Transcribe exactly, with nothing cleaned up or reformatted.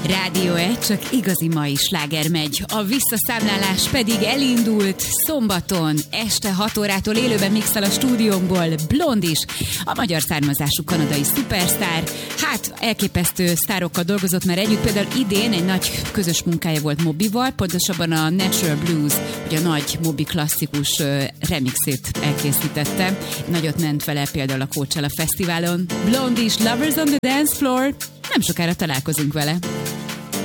Rádió egy, csak igazi mai sláger megy. A visszaszámlálás pedig elindult szombaton, este hat órától élőben mixel a stúdiónkból Blondis, a magyar származású kanadai szupersztár. Hát elképesztő sztárokkal dolgozott már együtt, például idén egy nagy közös munkája volt Mobival, pontosabban a Natural Blues, ugye a nagy Mobi klasszikus remixét elkészítette. Nagyot ment vele például a Coachella Fesztiválon. Blondis, Lovers on the Dance Floor. Nem sokára találkozunk vele.